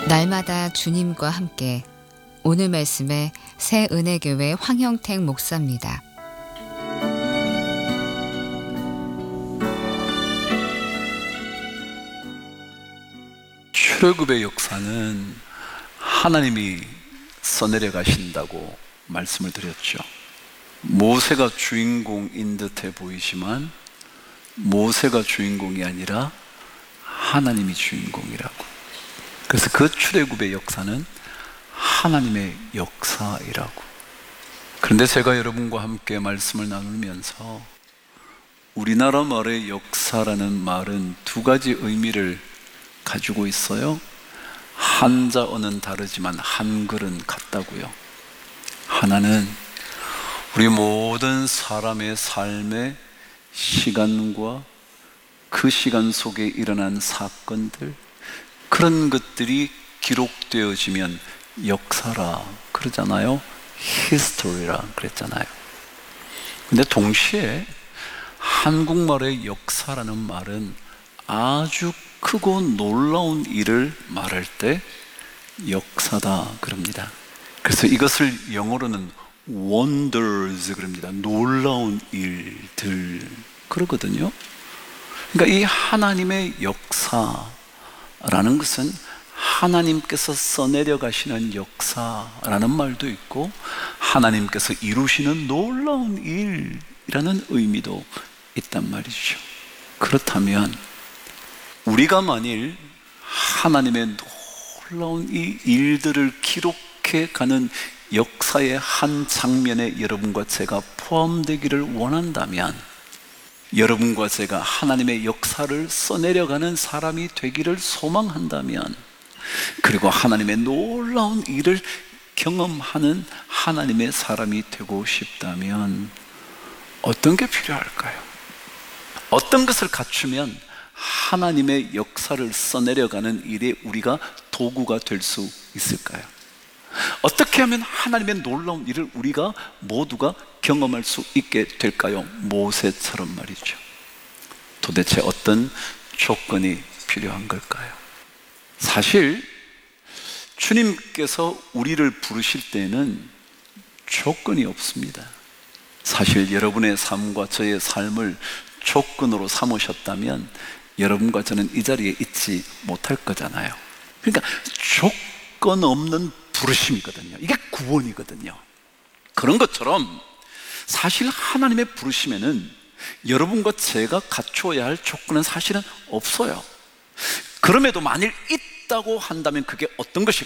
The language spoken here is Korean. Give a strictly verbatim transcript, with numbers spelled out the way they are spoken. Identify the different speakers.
Speaker 1: 날마다 주님과 함께, 오늘 말씀의 새은혜교회 황형택 목사입니다.
Speaker 2: 출애굽의 역사는 하나님이 써내려 가신다고 말씀을 드렸죠. 모세가 주인공인 듯해 보이지만 모세가 주인공이 아니라 하나님이 주인공이라고. 그래서 그 출애굽의 역사는 하나님의 역사이라고. 그런데 제가 여러분과 함께 말씀을 나누면서 우리나라 말의 역사라는 말은 두 가지 의미를 가지고 있어요. 한자어는 다르지만 한글은 같다고요. 하나는 우리 모든 사람의 삶의 시간과 그 시간 속에 일어난 사건들, 그런 것들이 기록되어지면 역사라 그러잖아요. 히스토리라 그랬잖아요. 근데 동시에 한국말의 역사라는 말은 아주 크고 놀라운 일을 말할 때 역사다 그럽니다. 그래서 이것을 영어로는 wonders 그럽니다. 놀라운 일들 그러거든요. 그러니까 이 하나님의 역사라는 것은 하나님께서 써내려 가시는 역사라는 말도 있고 하나님께서 이루시는 놀라운 일이라는 의미도 있단 말이죠. 그렇다면 우리가 만일 하나님의 놀라운 이 일들을 기록해 가는 역사의 한 장면에 여러분과 제가 포함되기를 원한다면, 여러분과 제가 하나님의 역사를 써내려가는 사람이 되기를 소망한다면, 그리고 하나님의 놀라운 일을 경험하는 하나님의 사람이 되고 싶다면 어떤 게 필요할까요? 어떤 것을 갖추면 하나님의 역사를 써내려가는 일에 우리가 도구가 될 수 있을까요? 어떻게 하면 하나님의 놀라운 일을 우리가 모두가 경험할 수 있게 될까요? 모세처럼 말이죠. 도대체 어떤 조건이 필요한 걸까요? 사실 주님께서 우리를 부르실 때는 조건이 없습니다. 사실 여러분의 삶과 저의 삶을 조건으로 삼으셨다면 여러분과 저는 이 자리에 있지 못할 거잖아요. 그러니까 조건 없는 부르심이거든요. 이게 구원이거든요. 그런 것처럼 사실 하나님의 부르심에는 여러분과 제가 갖추어야 할 조건은 사실은 없어요. 그럼에도 만일 있다고 한다면 그게 어떤 것이